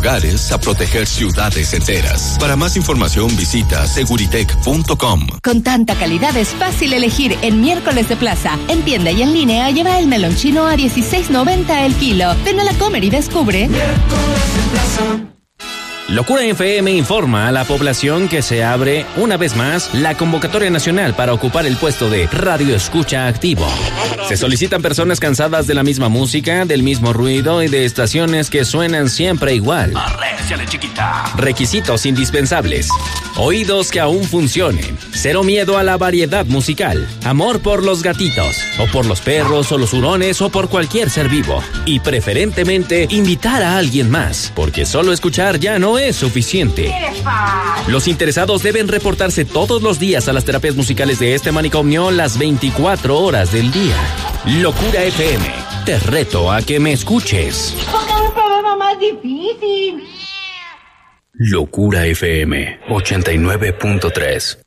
hogares a proteger ciudades enteras. Para más información visita seguritech.com. Con tanta calidad es fácil elegir en Miércoles de Plaza. En tienda y en línea lleva el melón chino a $16.90 el kilo. Ven a la Comer y descubre. Miércoles en Plaza. Locura FM informa a la población que se abre una vez más la convocatoria nacional para ocupar el puesto de Radio Escucha Activo. Se solicitan personas cansadas de la misma música, del mismo ruido y de estaciones que suenan siempre igual. Arréciale, chiquita. Requisitos indispensables: oídos que aún funcionen, cero miedo a la variedad musical, amor por los gatitos, o por los perros o los hurones o por cualquier ser vivo, y preferentemente invitar a alguien más, porque solo escuchar ya no es suficiente. Los interesados deben reportarse todos los días a las terapias musicales de este manicomio las 24 horas del día. Locura FM, te reto a que me escuches. Ponga un problema más difícil. Locura FM 89.3.